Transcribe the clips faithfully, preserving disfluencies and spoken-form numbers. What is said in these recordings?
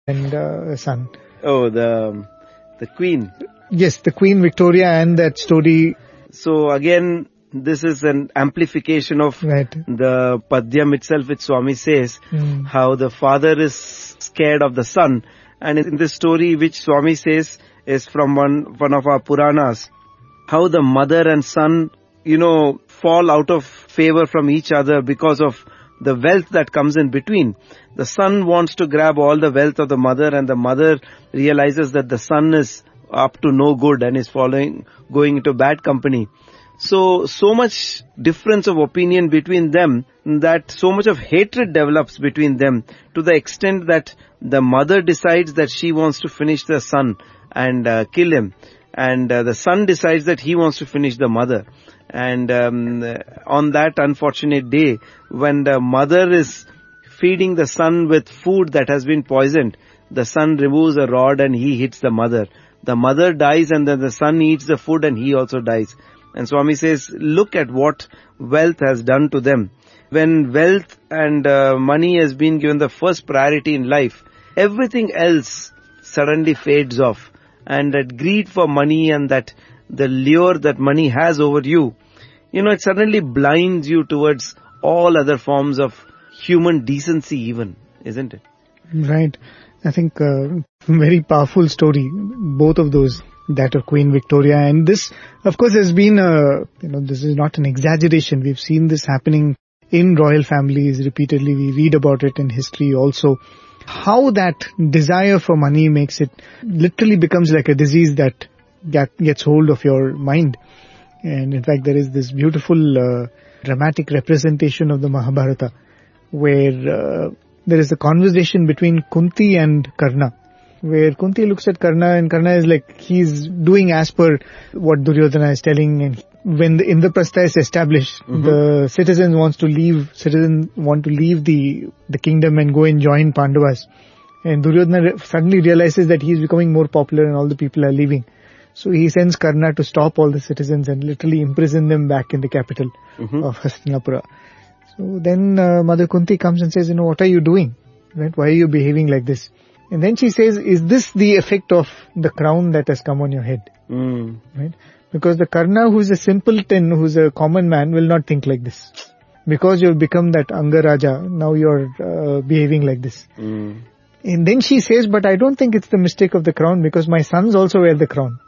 and uh, son. Oh, the the Queen. Yes, the Queen Victoria and that story. So again, this is an amplification of right. the Padyam itself, which Swami says, mm. how the father is scared of the son. And in this story, which Swami says is from one, one of our Puranas, how the mother and son, you know, fall out of favor from each other because of the wealth that comes in between. The son wants to grab all the wealth of the mother, and the mother realizes that the son is up to no good and is following, going into bad company. So, so much difference of opinion between them that so much of hatred develops between them, to the extent that the mother decides that she wants to finish the son and uh, kill him. And uh, the son decides that he wants to finish the mother. And um, on that unfortunate day, when the mother is feeding the son with food that has been poisoned, the son removes a rod and he hits the mother. The mother dies, and then the son eats the food and he also dies. And Swami says, look at what wealth has done to them. When wealth and uh, money has been given the first priority in life, everything else suddenly fades off. And that greed for money and that the lure that money has over you, you know, it suddenly blinds you towards all other forms of human decency even, isn't it? Right. I think uh, very powerful story, both of those, that of Queen Victoria. And this, of course, has been, a, you know, this is not an exaggeration. We've seen this happening in royal families repeatedly. We read about it in history also. How that desire for money makes it, literally becomes like a disease that gets hold of your mind. And in fact, there is this beautiful uh, dramatic representation of the Mahabharata, where uh, there is a conversation between Kunti and Karna, where Kunti looks at Karna, and Karna is like, he's doing as per what Duryodhana is telling. And when the Indraprastha is established, mm-hmm. the citizens wants to leave, citizens want to leave the, the kingdom and go and join Pandavas. And Duryodhana suddenly realizes that he's becoming more popular and all the people are leaving. So he sends Karna to stop all the citizens and literally imprison them back in the capital mm-hmm. of Hastinapura. So then uh, Mother Kunti comes and says, you know, what are you doing? Right? Why are you behaving like this? And then she says, is this the effect of the crown that has come on your head? Mm. Right? Because the Karna, who's a simpleton, who's a common man, will not think like this. Because you've become that Angaraja, now you're uh, behaving like this. Mm. And then she says, but I don't think it's the mistake of the crown, because my sons also wear the crown.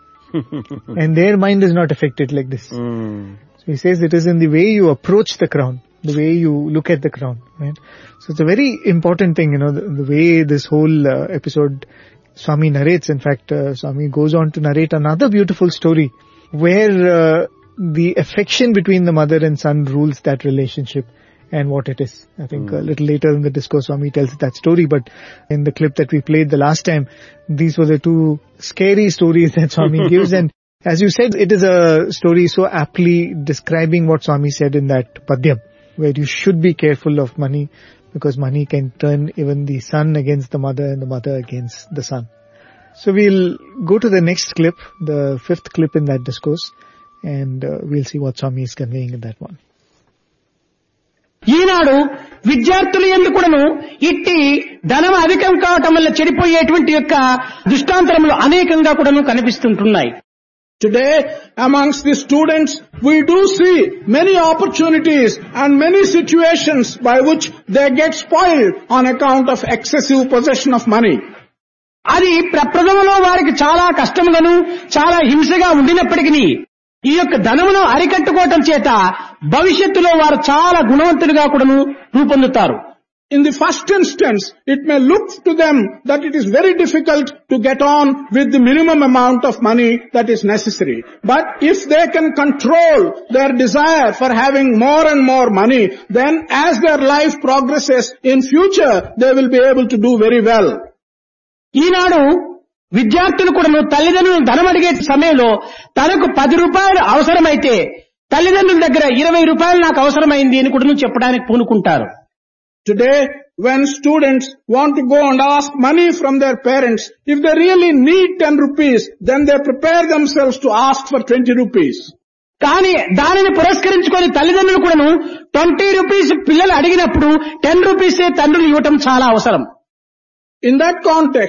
And their mind is not affected like this. Mm. So he says it is in the way you approach the crown, the way you look at the crown, right? So it's a very important thing, you know, the, the way this whole uh, episode Swami narrates. In fact, uh, Swami goes on to narrate another beautiful story where uh, the affection between the mother and son rules that relationship and what it is. I think mm. a little later in the discourse, Swami tells that story, but in the clip that we played the last time, these were the two scary stories that Swami gives. And as you said, it is a story so aptly describing what Swami said in that Padyam, where you should be careful of money, because money can turn even the son against the mother and the mother against the son. So we'll go to the next clip, the fifth clip in that discourse, and uh, we'll see what Swami is conveying in that one. ఈనాడు విద్యార్థులు ఎందుకును ఇట్టి ధనం అధికం కావటం వల్ల చెడిపోయేటువంటి యొక్క దృష్టాంతరములు అనేకంగా కూడాను కనిపిస్తుంటున్నాయి. Today, amongst the students, we do see many opportunities and many situations by which they get spoiled on account of excessive possession of money. అది ప్రప్రథమలో వారికి చాలా కష్టముగాను చాలా హింసగా ఉండినప్పటికీ ఈ యొక్క ధనమును అరికట్టుకోవటం చేత భవిష్యత్తులో వారు చాలా గుణవంతులుగా కూడాను రూపొందుతారు. In the first instance, it may look to them that it is very difficult to get on with the minimum amount of money that is necessary. But if they can control their desire for having more and more money, then as their life progresses in future, they will be able to do very well. ఈనాడు విద్యార్థులు కూడాను తల్లిదండ్రులను ధనం అడిగే సమయంలో తనకు పది రూపాయలు అవసరమైతే తల్లిదండ్రుల దగ్గర ఇరవై రూపాయలు నాకు అవసరమైంది అని కూడాను చెప్పడానికి పూనుకుంటారు. Today, when students want to go and ask money from their parents, if they really need ten rupees, then they prepare themselves to ask for twenty rupees. కానీ దానిని పురస్కరించుకొని తల్లిదండ్రులు కూడాను ట్వంటీ రూపీస్ పిల్లలు అడిగినప్పుడు టెన్ రూపీసే తండ్రులు ఇవ్వటం చాలా అవసరం. In that context,